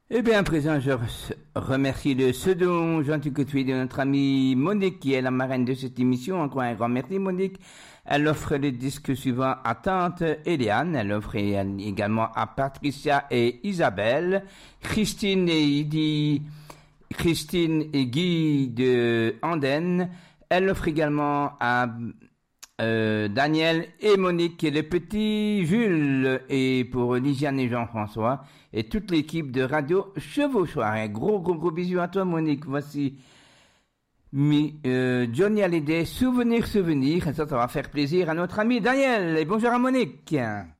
Eh bien, à présent, je remercie le second gentil coup de fil de notre amie Monique, qui est la marraine de cette émission. Encore un grand merci, Monique. Elle offre les disques suivants à Tante Eliane. Elle offre également à Patricia et Isabelle, Christine et Guy de Andenne. Elle offre également à Daniel et Monique et le petit Jules, et pour Lisiane et Jean-François et toute l'équipe de Radio Chevauchoir. Un gros bisous à toi, Monique. Voici Johnny Hallyday, Souvenir. Et ça va faire plaisir à notre ami Daniel. Et bonjour à Monique.